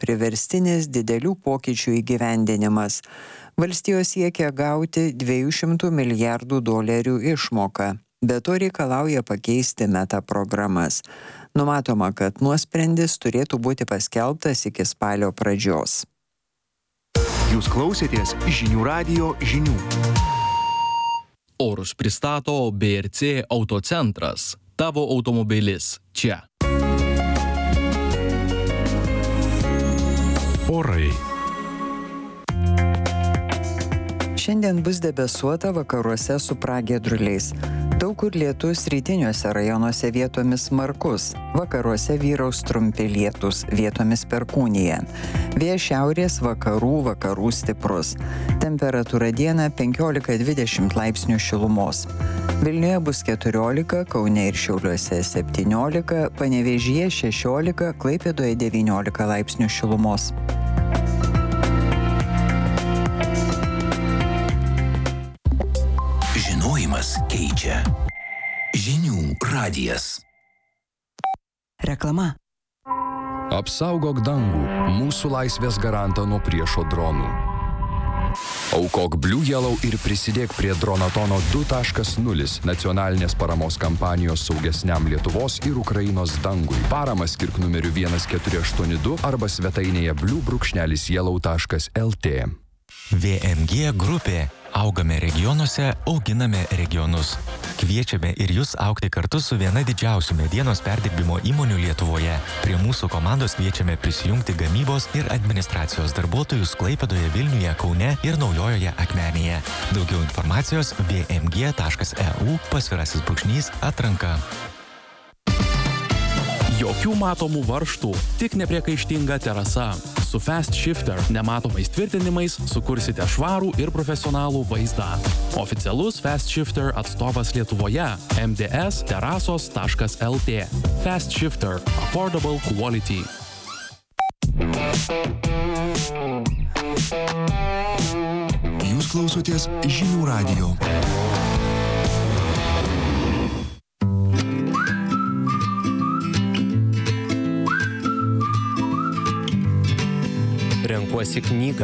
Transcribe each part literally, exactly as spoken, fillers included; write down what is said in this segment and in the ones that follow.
priverstinis didelių pokyčių įgyvendinimas. Valstijos siekia gauti dviejų šimtų milijardų dolerių išmoką. Be to reikalauja pakeisti meta programas. Numatoma, kad nuosprendis turėtų būti paskelbtas iki spalio pradžios. Jūs klausėtės žinių radijo žinių. Orus pristato B R C Autocentras. Tavo automobilis čia. Orai. Šiandien bus debesuota, vakaruose su pragiedruliais. Daug kur lietus, rytiniuose rajonuose vietomis smarkus. Vakaruose vyraus trumpi lietūs, vietomis perkūnija. Vėjas šiaurės vakarų, vakarų stiprus. Temperatūra dieną penkiolika dvidešimt laipsnių šilumos. Vilniuje bus keturiolika, Kaune ir Šiauliuose septyniolika, Panevėžyje šešiolika, Klaipėdoje devyniolika laipsnių šilumos. Žinojimas keičia. Žinių radijas. Reklama. Apsaugok dangų, mūsų laisvės garantą nuo priešo dronų. Aukok Blue Yellow ir prisidėk prie Dronatono du taškas nulis nacionalinės paramos kampanijos saugesniam Lietuvos ir Ukrainos dangui. Paramą skirk numeriu vienas keturi aštuoni du arba svetainėje blue brūkšnelis yellow taškas l t. V M G grupė. Augame regionuose, auginame regionus. Kviečiame ir jūs augti kartu su viena didžiausių medienos perdirbimo įmonių Lietuvoje. Prie mūsų komandos kviečiame prisijungti gamybos ir administracijos darbuotojus Klaipėdoje, Vilniuje, Kaune ir Naujojoje Akmenėje. Daugiau informacijos v m g taškas e u pasvirasis brūkšnys atranka. Jokių matomų varžtų, tik nepriekaištinga terasa. Su Fast Shifter nematomais tvirtinimais sukursite švarų ir profesionalų vaizdą. Oficialus Fast Shifter atstovas Lietuvoje m d s terasos taškas l t. Fast Shifter – Affordable Quality. Jūs klausotės žinių radijo. Renkuosi knygą.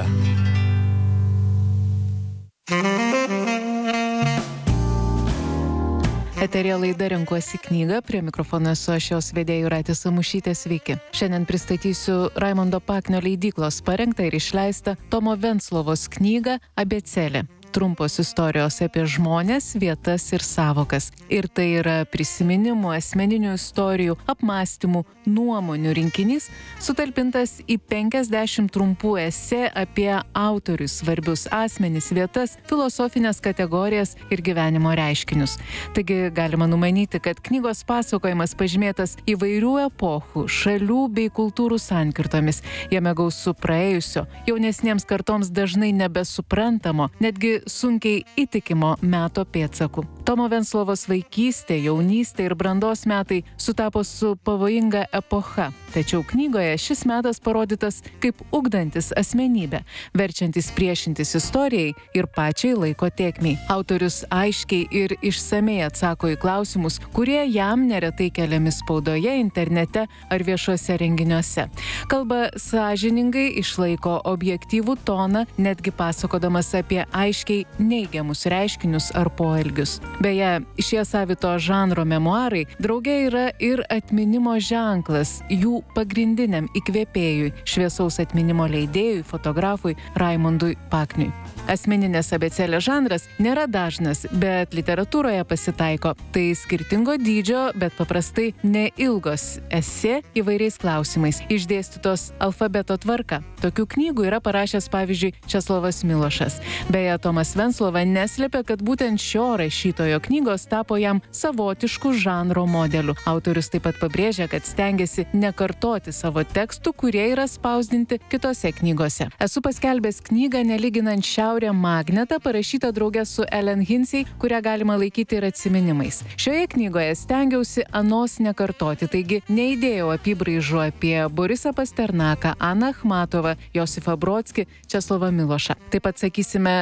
Eterija laida Renkuosi knygą, prie mikrofono esu aš jos vedėja Jūratė Samušytė, sveiki. Šiandien pristatysiu Raimondo Paknio leidyklos parengtą ir išleistą Tomo Venclovos knygą Abėcėlė. Trumpos istorijos apie žmones, vietas ir sąvokas. Ir tai yra prisiminimų, asmeninių istorijų, apmąstymų, nuomonių rinkinys, sutalpintas į penkiasdešimt trumpų esė apie autorius, svarbius asmenis, vietas, filosofinės kategorijas ir gyvenimo reiškinius. Taigi galima numanyti, kad knygos pasakojimas pažymėtas įvairių epochų, šalių bei kultūrų sankirtomis. Jame gausu praėjusio, jaunesniems kartoms dažnai nebesuprantamo, netgi sunkiai įtikimo meto pėdsakų. Tomo Venclovos vaikystė, jaunystė ir brandos metai sutapo su pavojinga epocha. Tačiau knygoje šis metas parodytas kaip ugdantis asmenybę, verčiantis priešintis istorijai ir pačiai laiko tėkmei. Autorius aiškiai ir išsamei atsako į klausimus, kurie jam neretai keliami spaudoje, internete ar viešuose renginiuose. Kalba sąžiningai, išlaiko objektyvų toną, netgi pasakodamas apie aiškiai neigiamus reiškinius ar poelgius. Beje, šie savito žanro memuarai drauge yra ir atminimo ženklas jų pagrindiniam įkvėpėjui, šviesaus atminimo leidėjui, fotografui Raimondui Pakniui. Asmeninės abėcėlės žanras nėra dažnas, bet literatūroje pasitaiko. Tai skirtingo dydžio, bet paprastai neilgos esė įvairiais klausimais, išdėstytos alfabeto tvarka. Tokių knygų yra parašęs, pavyzdžiui, Česlovas Milošas. Beje, Tomas Venclova neslėpė, kad būtent šio rašytojo knygos tapo jam savotišku žanro modeliu. Autorius taip pat pabrėžia, kad stengiasi nekartoti savo tekstų, kurie yra spausdinti kitose knygose. Esu paskelbęs knygą Nelyginant šiaurę magnetą, parašytą drauge su Ellen Hinsey, kurią galima laikyti ir atsiminimais. Šioje knygoje stengiausi anos nekartoti, taigi neįdėjau apybraižų apie Borisą Pasternaką, Aną Achmatovą, Josifą Brodskį, Česlovą Milošą. Taip pat sakysime apie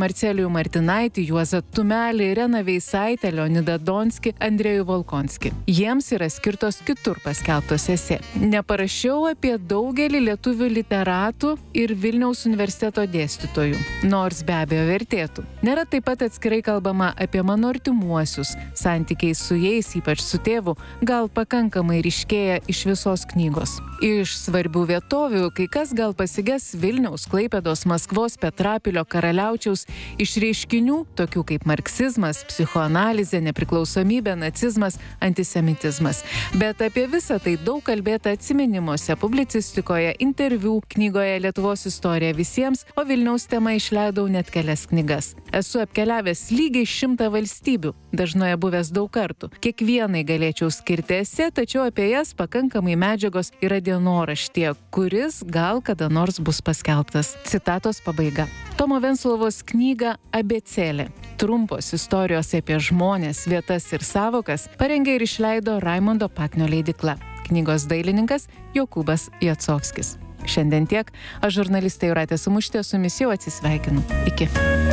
Marcelijų Martinaitį, Juozą Tumelį, Ireną Veisaitę, Leonidą Donskį, Andrejų Volkonskį. Jiems yra skirtos kitur paskelbtos esė. Neparašiau apie daugelį lietuvių literatų ir Vilniaus universiteto dėstytojų, nors be abejo vertėtų. Nėra taip pat atskirai kalbama apie mano artimuosius. Santykiai su jais, ypač su tėvu, gal pakankamai ryškėja iš visos knygos. Iš svarbių vietovių kai kas gal pasiges Vilniaus, Klaipėdos, Maskvos, Petrapilio, Karaliaučiaus išreiškinių, tokių kaip marksizmas, psichoanalizė, nepriklausomybė, nacizmas, antisemitizmas. Bet apie visą tai daug kalbėta atsiminimuose, publicistikoje, interviu, knygoje Lietuvos istorija visiems, o Vilniaus tema išleidau net kelias knygas. Esu apkeliavęs lygiai šimtą valstybių, dažnoje buvęs daug kartų. Kiekvienai galėčiau skirti esė, tačiau apie jas pakankamai medžiagos yra dienoraštyje, kuris gal kada nors bus paskelbtas. Citatos pabaiga. Tomo Venclovos knyga Abėcėlė. Trumpos istorijos apie žmones, vietas ir sąvokas parengė ir išleido Raimondo Paknio leidykla. Knygos dailininkas Jokūbas Jacovskis. Šiandien tiek. Aš žurnalistė Jūratė Samušytė su jumis jau atsisveikinu. Iki.